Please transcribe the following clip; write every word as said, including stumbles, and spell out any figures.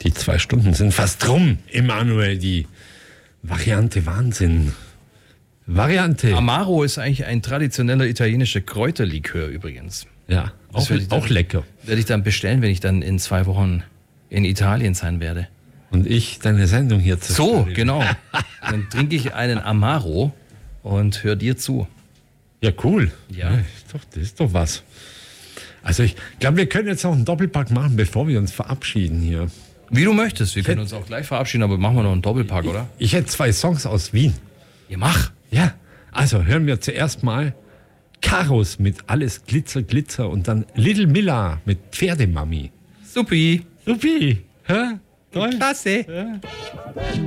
Die zwei Stunden sind fast rum, Emanuel. Die Variante Wahnsinn. Variante. Amaro ist eigentlich ein traditioneller italienischer Kräuterlikör übrigens. Ja, auch, werde ich dann- auch lecker. Werde ich dann bestellen, wenn ich dann in zwei Wochen in Italien sein werde. Und ich deine Sendung hier zu So, genau. Dann trinke ich einen Amaro und höre dir zu. Ja, cool. Ja. ist doch, das ist doch was. Also ich glaube, wir können jetzt noch einen Doppelpack machen, bevor wir uns verabschieden hier. Wie du möchtest. Wir können uns auch gleich verabschieden, aber machen wir noch einen Doppelpack, oder? Ich hätte zwei Songs aus Wien. Ja, mach. Ja, also hören wir zuerst mal Karos mit Alles Glitzer, Glitzer und dann Little Miller mit Pferdemami. Supi. Supi. Hä? Toll. Klasse.